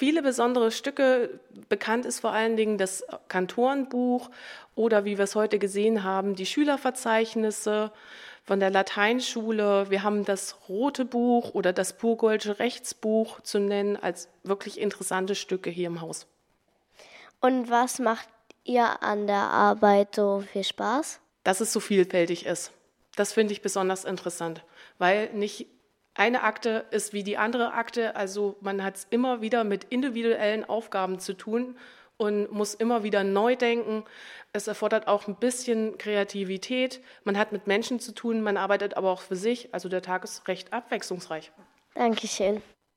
viele besondere Stücke. Bekannt ist vor allen Dingen das Kantorenbuch oder wie wir es heute gesehen haben, die Schülerverzeichnisse von der Lateinschule. Wir haben das Rote Buch oder das Burgold'sche Rechtsbuch zu nennen als wirklich interessante Stücke hier im Haus. Und was macht ihr an der Arbeit so viel Spaß? Dass es so vielfältig ist. Das finde ich besonders interessant, weil nicht eine Akte ist wie die andere Akte. Also man hat es immer wieder mit individuellen Aufgaben zu tun und muss immer wieder neu denken. Es erfordert auch ein bisschen Kreativität. Man hat mit Menschen zu tun, man arbeitet aber auch für sich. Also der Tag ist recht abwechslungsreich. Dankeschön.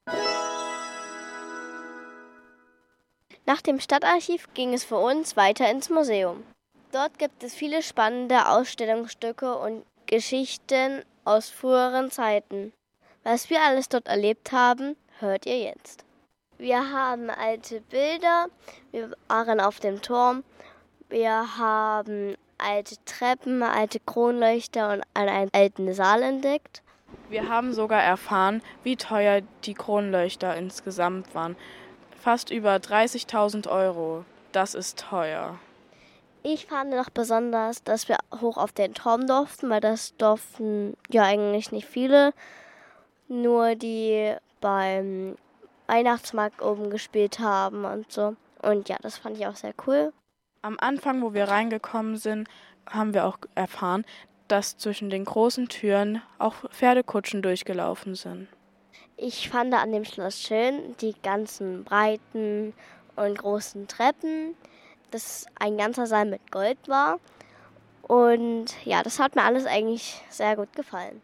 Nach dem Stadtarchiv ging es für uns weiter ins Museum. Dort gibt es viele spannende Ausstellungsstücke und Geschichten aus früheren Zeiten. Was wir alles dort erlebt haben, hört ihr jetzt. Wir haben alte Bilder, wir waren auf dem Turm, wir haben alte Treppen, alte Kronleuchter und einen alten Saal entdeckt. Wir haben sogar erfahren, wie teuer die Kronleuchter insgesamt waren. Fast über 30.000 Euro. Das ist teuer. Ich fand noch besonders, dass wir hoch auf den Turm durften, weil das durften ja eigentlich nicht viele. Nur die beim Weihnachtsmarkt oben gespielt haben und so. Und ja, das fand ich auch sehr cool. Am Anfang, wo wir reingekommen sind, haben wir auch erfahren, dass zwischen den großen Türen auch Pferdekutschen durchgelaufen sind. Ich fand an dem Schloss schön die ganzen breiten und großen Treppen, dass ein ganzer Saal mit Gold war. Und ja, das hat mir alles eigentlich sehr gut gefallen.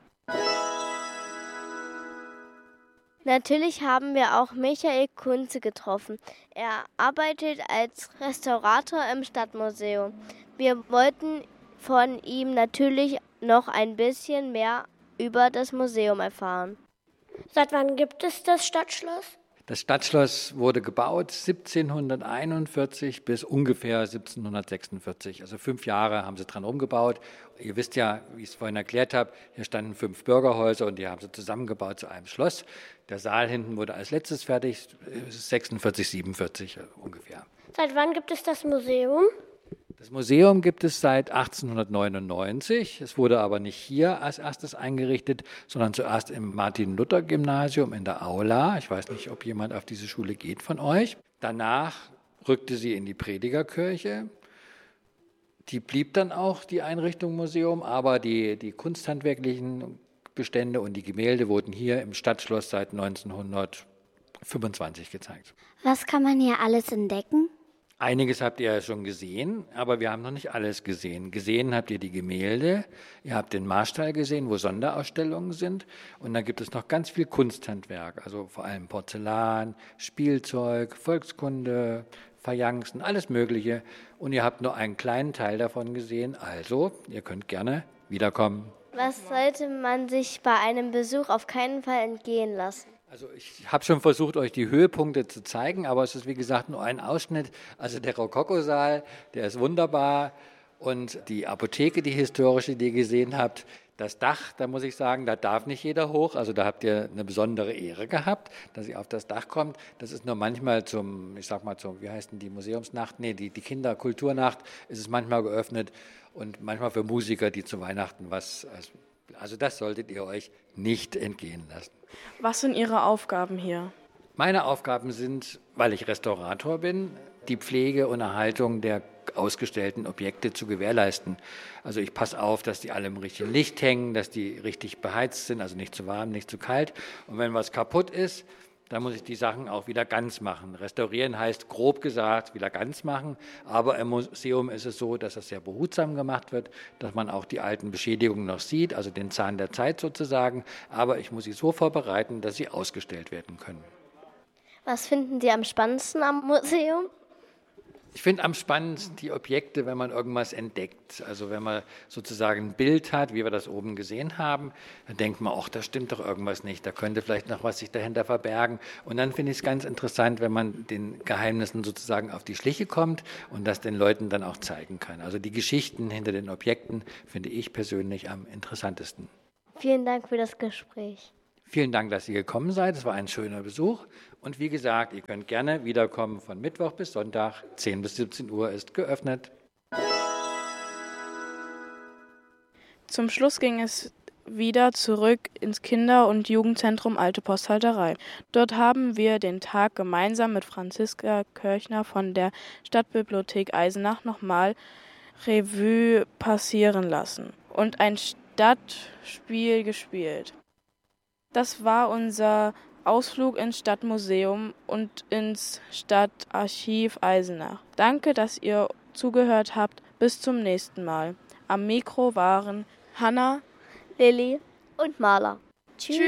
Natürlich haben wir auch Michael Kunze getroffen. Er arbeitet als Restaurator im Stadtmuseum. Wir wollten von ihm natürlich noch ein bisschen mehr über das Museum erfahren. Seit wann gibt es das Stadtschloss? Das Stadtschloss wurde gebaut 1741 bis ungefähr 1746. Also 5 Jahre haben sie dran rumgebaut. Ihr wisst ja, wie ich es vorhin erklärt habe, hier standen 5 Bürgerhäuser und die haben sie zusammengebaut zu einem Schloss. Der Saal hinten wurde als letztes fertig, 46, 47 ungefähr. Seit wann gibt es das Museum? Das Museum gibt es seit 1899. Es wurde aber nicht hier als erstes eingerichtet, sondern zuerst im Martin-Luther-Gymnasium in der Aula. Ich weiß nicht, ob jemand auf diese Schule geht von euch. Danach rückte sie in die Predigerkirche. Die blieb dann auch, die Einrichtung Museum, aber die kunsthandwerklichen Bestände und die Gemälde wurden hier im Stadtschloss seit 1925 gezeigt. Was kann man hier alles entdecken? Einiges habt ihr ja schon gesehen, aber wir haben noch nicht alles gesehen. Gesehen habt ihr die Gemälde, ihr habt den Marstall gesehen, wo Sonderausstellungen sind. Und dann gibt es noch ganz viel Kunsthandwerk, also vor allem Porzellan, Spielzeug, Volkskunde, Fayencen, alles Mögliche. Und ihr habt nur einen kleinen Teil davon gesehen, also ihr könnt gerne wiederkommen. Was sollte man sich bei einem Besuch auf keinen Fall entgehen lassen? Also ich habe schon versucht, euch die Höhepunkte zu zeigen, aber es ist wie gesagt nur ein Ausschnitt. Also der Rokokosaal, der ist wunderbar und die Apotheke, die historische, die ihr gesehen habt, das Dach, da muss ich sagen, da darf nicht jeder hoch. Also da habt ihr eine besondere Ehre gehabt, dass ihr auf das Dach kommt. Das ist nur manchmal wie heißt denn die Museumsnacht? Nee, die Kinderkulturnacht ist es manchmal geöffnet und manchmal für Musiker, die zu Weihnachten also das solltet ihr euch nicht entgehen lassen. Was sind Ihre Aufgaben hier? Meine Aufgaben sind, weil ich Restaurator bin, die Pflege und Erhaltung der ausgestellten Objekte zu gewährleisten. Also ich passe auf, dass die alle im richtigen Licht hängen, dass die richtig beheizt sind, also nicht zu warm, nicht zu kalt. Und wenn was kaputt ist, dann muss ich die Sachen auch wieder ganz machen. Restaurieren heißt grob gesagt wieder ganz machen, aber im Museum ist es so, dass das sehr behutsam gemacht wird, dass man auch die alten Beschädigungen noch sieht, also den Zahn der Zeit sozusagen, aber ich muss sie so vorbereiten, dass sie ausgestellt werden können. Was finden Sie am spannendsten am Museum? Ich finde am spannendsten die Objekte, wenn man irgendwas entdeckt. Also wenn man sozusagen ein Bild hat, wie wir das oben gesehen haben, dann denkt man, ach, da stimmt doch irgendwas nicht, da könnte vielleicht noch was sich dahinter verbergen. Und dann finde ich es ganz interessant, wenn man den Geheimnissen sozusagen auf die Schliche kommt und das den Leuten dann auch zeigen kann. Also die Geschichten hinter den Objekten finde ich persönlich am interessantesten. Vielen Dank für das Gespräch. Vielen Dank, dass ihr gekommen seid. Es war ein schöner Besuch. Und wie gesagt, ihr könnt gerne wiederkommen von Mittwoch bis Sonntag. 10 bis 17 Uhr ist geöffnet. Zum Schluss ging es wieder zurück ins Kinder- und Jugendzentrum Alte Posthalterei. Dort haben wir den Tag gemeinsam mit Franziska Kirchner von der Stadtbibliothek Eisenach nochmal Revue passieren lassen und ein Stadtspiel gespielt. Das war unser Ausflug ins Stadtmuseum und ins Stadtarchiv Eisenach. Danke, dass ihr zugehört habt. Bis zum nächsten Mal. Am Mikro waren Hanna, Lilly und Marla. Tschüss.